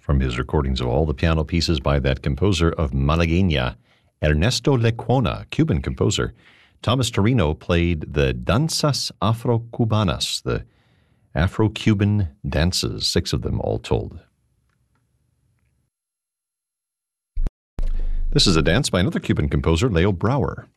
from his recordings of all the piano pieces by that composer of Malagueña, Ernesto Lecuona, Cuban composer. Thomas Torino played the Danzas Afro-Cubanas, the Afro-Cuban dances, 6 of them all told. This is a dance by another Cuban composer, Leo Brouwer.